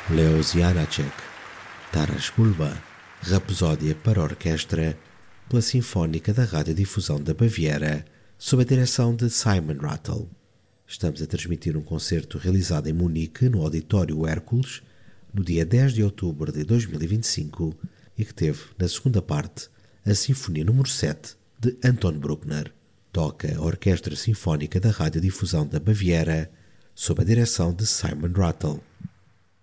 Leos Janáček, Taras Bulba, Rapsódia para orquestra, pela Sinfónica da Radiodifusão da Baviera, sob a direção de Simon Rattle. Estamos a transmitir um concerto realizado em Munique, no Auditório Hércules, no dia 10 de outubro de 2025, e que teve, na segunda parte, a Sinfonia número 7 de Anton Bruckner. Toca a Orquestra Sinfónica da Radiodifusão da Baviera, sob a direção de Simon Rattle.